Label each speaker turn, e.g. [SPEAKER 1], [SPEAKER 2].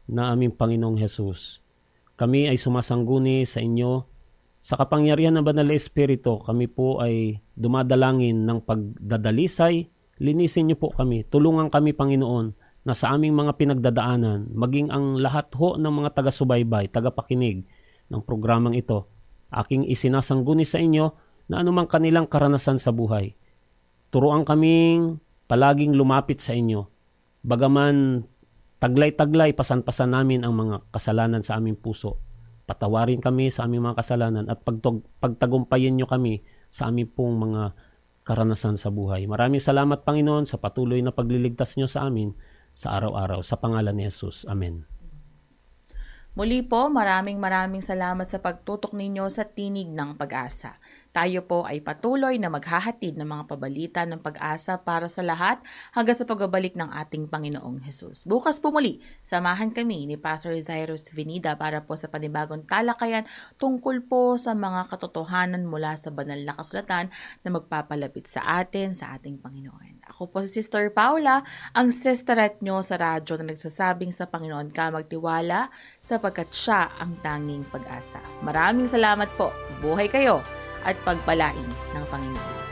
[SPEAKER 1] na aming Panginoong Hesus. Kami ay sumasangguni sa inyo. Sa kapangyarihan ng Banal na Espiritu, kami po ay dumadalangin ng pagdadalisay. Linisin niyo po kami. Tulungan kami, Panginoon, na sa aming mga pinagdadaanan, maging ang lahat ho ng mga taga-subaybay, tagapakinig ng programang ito, aking isinasangguni sa inyo na anumang kanilang karanasan sa buhay. Turuan kaming palaging lumapit sa inyo. Bagaman taglay-taglay, pasan-pasan namin ang mga kasalanan sa aming puso. Patawarin kami sa aming mga kasalanan at pagtagumpayin nyo kami sa aming pong mga karanasan sa buhay. Maraming salamat, Panginoon, sa patuloy na pagliligtas nyo sa amin sa araw-araw. Sa pangalan ni Jesus. Amen.
[SPEAKER 2] Muli po, maraming salamat sa pagtutok ninyo sa Tinig ng Pag-asa. Tayo po ay patuloy na maghahatid ng mga pabalita ng pag-asa para sa lahat hanggang sa pagbabalik ng ating Panginoong Hesus. Bukas po muli, samahan kami ni Pastor Cyrus Vinida para po sa panibagong talakayan tungkol po sa mga katotohanan mula sa banal na kasulatan na magpapalapit sa atin, sa ating Panginoon. Ako po si Sister Paula, ang sisterat nyo sa radyo na nagsasabing sa Panginoon ka magtiwala sapagkat siya ang tanging pag-asa. Maraming salamat po. Buhay kayo at pagpalain ng Panginoon.